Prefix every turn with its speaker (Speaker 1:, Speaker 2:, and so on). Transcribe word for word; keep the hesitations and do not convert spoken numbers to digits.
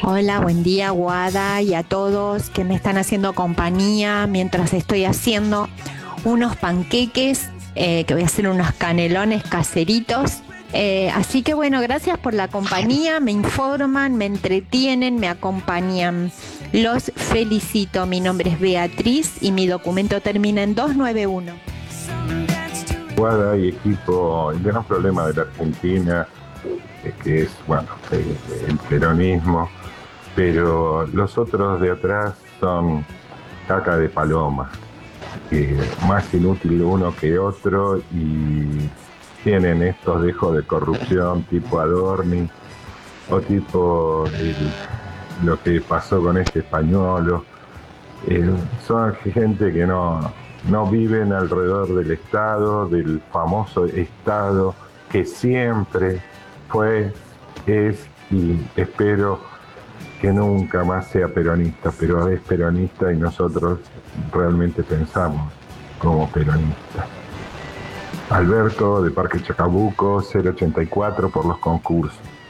Speaker 1: Hola, buen día, Guada, y a todos que me están haciendo compañía mientras estoy haciendo unos panqueques, eh, que voy a hacer unos canelones caseritos. Eh, así que bueno, gracias por la compañía, me informan, me entretienen, me acompañan. Los felicito, mi nombre es Beatriz y mi documento termina en doscientos noventa y uno.
Speaker 2: Guada y equipo, el gran problema de la Argentina es que es, bueno, el, el peronismo, pero los otros de atrás son caca de paloma, que más inútil uno que otro y tienen estos dejos de corrupción tipo Adorni o tipo el- lo que pasó con este español. Eh, son gente que no, no viven alrededor del Estado, del famoso Estado que siempre fue, es y espero que nunca más sea peronista, pero es peronista y nosotros realmente pensamos como peronistas. Alberto de Parque Chacabuco, cero ochenta y cuatro por los concursos.